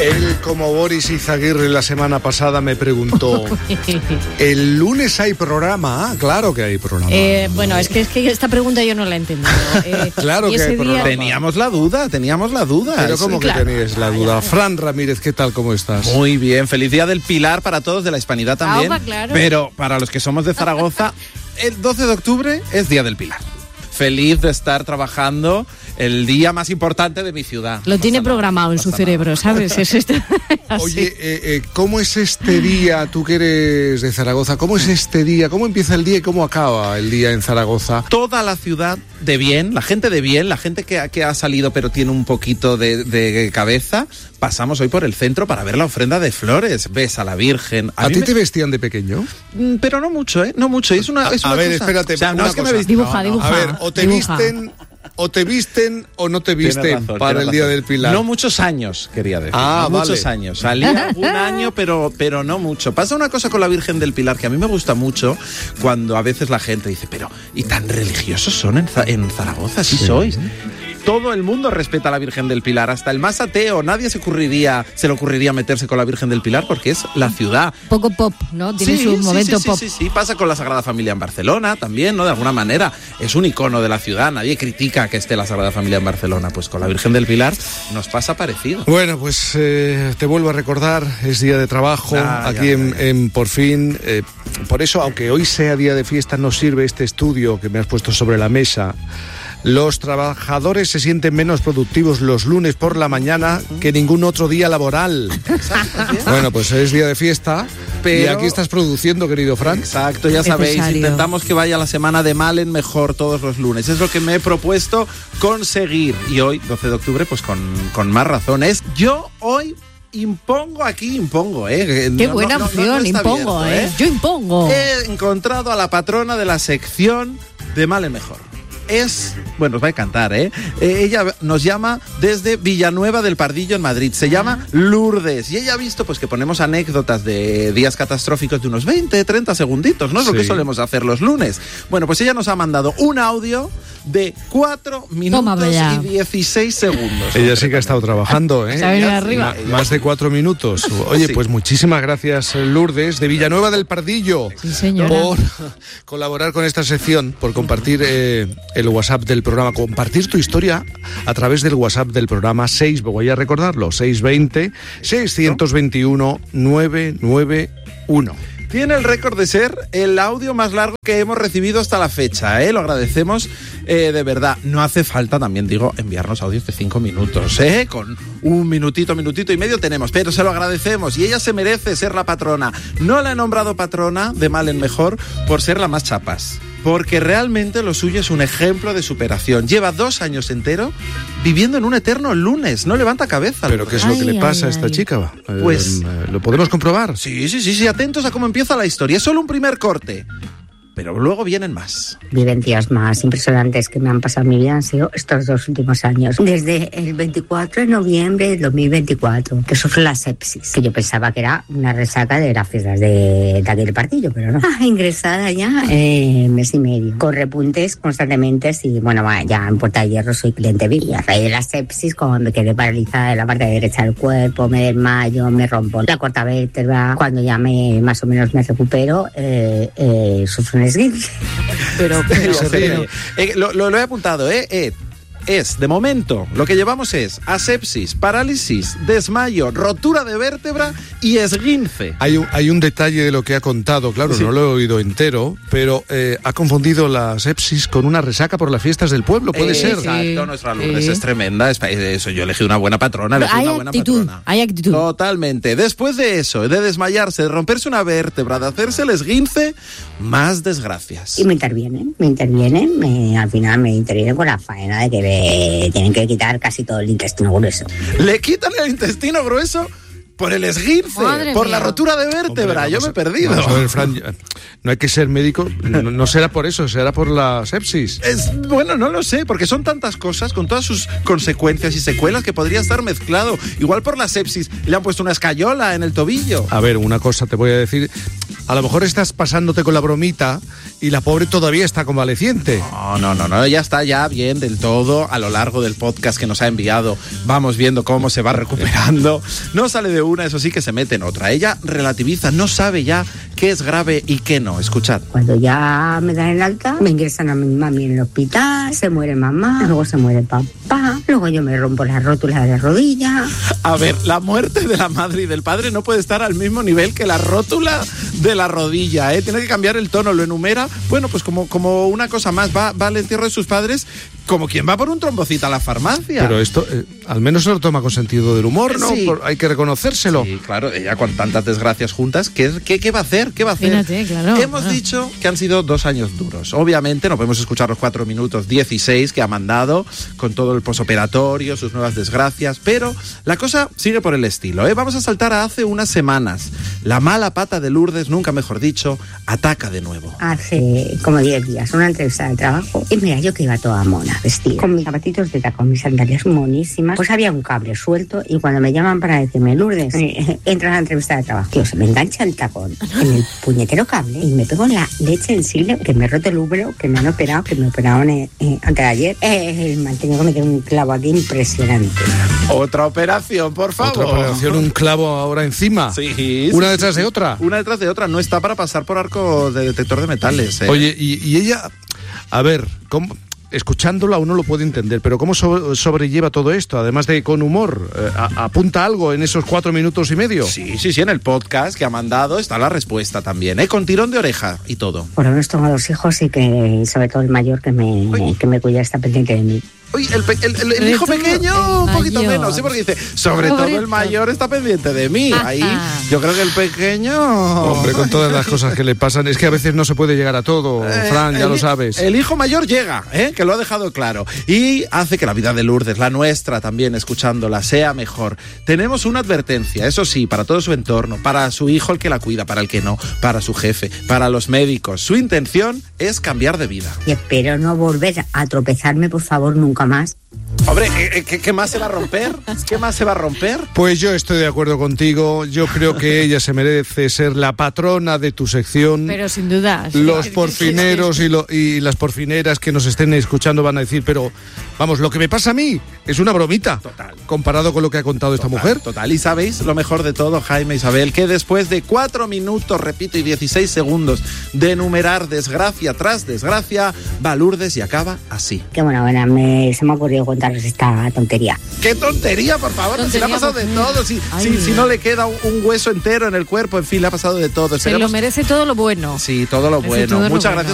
Él, como Boris Izaguirre la semana pasada, me preguntó, ¿el lunes hay programa? Claro que hay programa. Bueno, es que esta pregunta yo no la he entendido. Claro que hay programa. Teníamos la duda. Pero ¿cómo que teníais la duda? Fran Ramírez, ¿qué tal? ¿Cómo estás? Muy bien, feliz Día del Pilar para todos, de la Hispanidad también. Claro. Pero para los que somos de Zaragoza, el 12 de octubre es Día del Pilar. Feliz de estar trabajando el día más importante de mi ciudad. Lo tiene programado en su cerebro, ¿sabes? Oye, ¿cómo es este día, tú que eres de Zaragoza, cómo es este día, cómo empieza el día y cómo acaba el día en Zaragoza? Toda la ciudad de bien, la gente de bien, la gente que ha salido pero tiene un poquito de cabeza, pasamos hoy por el centro para ver la ofrenda de flores. Ves a la Virgen. ¿A ti te vestían de pequeño? Pero no mucho, ¿eh? No mucho. Es una a ver, cosa. espérate. O sea, no es que me dibuja. A ver, o te visten o no te visten para el Día del Pilar. No muchos años, quería decir. Muchos años. Salí algún año, pero no mucho. Pasa una cosa con la Virgen del Pilar que a mí me gusta mucho, cuando a veces la gente dice, pero ¿y tan religiosos son en Zaragoza? ¿Sí sois? Todo el mundo respeta a la Virgen del Pilar, hasta el más ateo. Nadie se le ocurriría meterse con la Virgen del Pilar porque es la ciudad. Poco pop, ¿no? Tiene su momento pop. Sí. Pasa con la Sagrada Familia en Barcelona también, ¿no? De alguna manera. Es un icono de la ciudad. Nadie critica que esté la Sagrada Familia en Barcelona. Pues con la Virgen del Pilar nos pasa parecido. Bueno, pues te vuelvo a recordar, es día de trabajo aquí en Por Fin. Por eso, aunque hoy sea día de fiesta, nos sirve este estudio que me has puesto sobre la mesa. Los trabajadores se sienten menos productivos los lunes por la mañana que ningún otro día laboral. Bueno, pues es día de fiesta, pero... y aquí estás produciendo, querido Fran. Exacto, ya sabéis, intentamos que vaya la semana de mal en mejor todos los lunes. Es lo que me he propuesto conseguir. Y hoy, 12 de octubre, pues con más razones. Yo hoy... impongo, Qué buena opción, impongo, abierto, Yo impongo. He encontrado a la patrona de la sección de mal en mejor. Bueno, os va a encantar, ella nos llama desde Villanueva del Pardillo en Madrid. Se llama Lourdes. Y ella ha visto pues que ponemos anécdotas de días catastróficos de unos 20, 30 segunditos, ¿no? Es lo que solemos hacer los lunes. Bueno, pues ella nos ha mandado un audio de 4 minutos y 16 segundos. Ella sí que ha estado trabajando, Se ha venido arriba. Más de 4 minutos. Oye, pues muchísimas gracias, Lourdes, de Villanueva del Pardillo, por colaborar con esta sección, por compartir el WhatsApp del programa, compartir tu historia a través del WhatsApp del programa. Voy a recordarlo, 620-621-991. Tiene el récord de ser el audio más largo que hemos recibido hasta la fecha, Lo agradecemos de verdad. No hace falta, también digo, enviarnos audios de 5 minutos, Con un minutito y medio tenemos, pero se lo agradecemos y ella se merece ser la patrona. No la he nombrado patrona de mal en mejor por ser la más chapas, porque realmente lo suyo es un ejemplo de superación. Lleva 2 años enteros viviendo en un eterno lunes. No levanta cabeza. ¿Pero qué es lo que le pasa a esta chica? Pues... ¿lo podemos comprobar? Sí. Atentos a cómo empieza la historia. Es solo un primer corte, pero luego vienen más. Vivencias más impresionantes que me han pasado en mi vida han sido estos 2 últimos años. Desde el 24 de noviembre de 2024, que sufro la sepsis, que yo pensaba que era una resaca de las fiestas de aquel partido, pero no. Ingresada ya mes y medio, con repuntes constantemente, y bueno, ya en Puerta de Hierro soy cliente VIP. Y a raíz de la sepsis, como me quedé paralizada en la parte derecha del cuerpo, me desmayo, me rompo la cuarta vértebra. Cuando ya más o menos me recupero, sufro un esguince. Pero lo he apuntado, Es, de momento, lo que llevamos es asepsis, parálisis, desmayo, rotura de vértebra y esguince. Hay un detalle de lo que ha contado, claro, no lo he oído entero, pero ha confundido la sepsis con una resaca por las fiestas del pueblo, ¿puede ser? Exacto, nuestra Lourdes es tremenda, eso, yo elegí una buena patrona, Hay actitud. Totalmente. Después de eso, de desmayarse, de romperse una vértebra, de hacerse el esguince, más desgracias. Y me intervienen, al final me intervienen con la faena de que tienen que quitar casi todo el intestino grueso. ¿Le quitan el intestino grueso? Por el esguince, por la rotura de vértebra. Yo me he perdido. Vamos a ver, Fran, no hay que ser médico, no será por eso, será por la sepsis. Bueno, no lo sé, porque son tantas cosas con todas sus consecuencias y secuelas que podría estar mezclado. Igual por la sepsis le han puesto una escayola en el tobillo. A ver, una cosa te voy a decir, A lo mejor estás pasándote con la bromita y la pobre todavía está convaleciente. No, ya está ya bien del todo. A lo largo del podcast que nos ha enviado vamos viendo cómo se va recuperando. No sale de una, eso sí que se mete en otra. Ella relativiza, no sabe ya qué es grave y qué no. Escuchad. Cuando ya me dan el alta, me ingresan a mi mami en el hospital, se muere mamá, luego se muere papá, luego yo me rompo la rótula de la rodilla. A ver, la muerte de la madre y del padre no puede estar al mismo nivel que la rótula de la rodilla, ¿eh? Tiene que cambiar el tono, lo enumera, bueno, pues como una cosa más, va al entierro de sus padres como quien va por un trombocito a la farmacia. Pero esto, al menos se lo toma con sentido del humor, ¿no? Sí. Hay que reconocérselo. Sí, claro, ella con tantas desgracias juntas, ¿qué va a hacer? ¿Qué va a hacer? Fíjate, claro. Hemos dicho que han sido 2 años duros. Obviamente no podemos escuchar los 4 minutos 16 que ha mandado, con todo el posoperatorio, sus nuevas desgracias, pero la cosa sigue por el estilo, ¿eh? Vamos a saltar a hace unas semanas. La mala pata de Lourdes, nunca mejor dicho, ataca de nuevo. Hace como 10 días, una entrevista de trabajo, y mira, yo que iba toda mona, vestida, con mis zapatitos de tacón, mis sandalias monísimas, pues había un cable suelto, y cuando me llaman para decirme, Lourdes, entra a la entrevista de trabajo, tío, se me engancha el tacón en el puñetero cable, y me pego la leche en siglo, que me he roto el húmero, que me han operado, que me operaron antes de ayer, me han tenido que meter un clavo aquí impresionante. Otra operación, por favor. Otra operación, un clavo ahora encima. Sí. Una detrás de otra. Una detrás de otra, no está para pasar por arco de detector de metales, ¿eh? Oye, y ella, a ver, ¿cómo? Escuchándola uno lo puede entender, pero ¿cómo sobrelleva todo esto? Además de con humor, ¿apunta algo en esos 4 minutos y medio? Sí, en el podcast que ha mandado está la respuesta también, ¿eh? Con tirón de oreja y todo. Por lo menos tengo 2 hijos y que, sobre todo el mayor, que me cuida, está pendiente de mí. Uy, el hijo pequeño, un poquito menos, sí, porque dice, sobre todo el mayor está pendiente de mí. Ahí, yo creo que el pequeño... Hombre, con todas las cosas que le pasan, es que a veces no se puede llegar a todo, Fran, ya lo sabes. El hijo mayor llega, que lo ha dejado claro, y hace que la vida de Lourdes, la nuestra también, escuchándola, sea mejor. Tenemos una advertencia, eso sí, para todo su entorno, para su hijo el que la cuida, para el que no, para su jefe, para los médicos. Su intención es cambiar de vida. Y espero no volver a tropezarme, por favor, nunca más. Hombre, ¿qué más se va a romper? ¿Qué más se va a romper? Pues yo estoy de acuerdo contigo. Yo creo que ella se merece ser la patrona de tu sección. Pero sin duda. Los porfineros y las porfineras que nos estén escuchando van a decir, pero vamos, lo que me pasa a mí es una bromita. Total. Comparado con lo que ha contado esta mujer. Total. Y sabéis lo mejor de todo, Jaime, Isabel, que después de 4 minutos, repito, y 16 segundos de enumerar desgracia tras desgracia, va Lourdes y acaba así. Qué buena, se me ha ocurrido contaros esta tontería. ¡Qué tontería, por favor! Si le ha pasado de todo, si no le queda un hueso entero en el cuerpo, en fin, le ha pasado de todo. Se lo merece todo lo bueno. Sí, todo lo bueno. Muchas gracias.